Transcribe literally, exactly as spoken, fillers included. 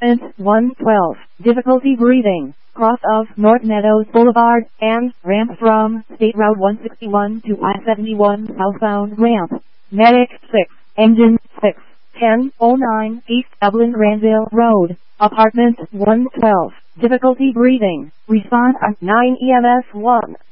Apartment one twelve, difficulty breathing, cross of North Meadows Boulevard, and ramp from State Route one sixty-one to I seventy-one southbound ramp. Medic six, engine six, ten oh nine East Dublin Granville Road. Apartment one twelve, difficulty breathing, respond at nine E M S one.